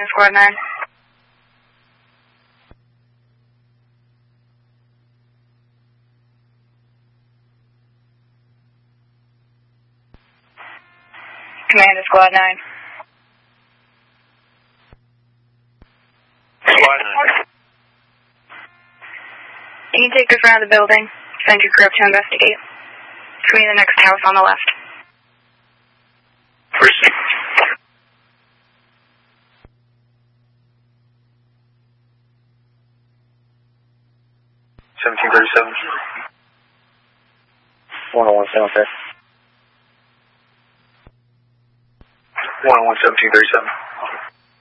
Command Squad 9. Command Squad 9. Squad 9. You can take this around the building. Send your group to investigate. It's me, the next house on the left. Precinct. $1737. 101 101 1737.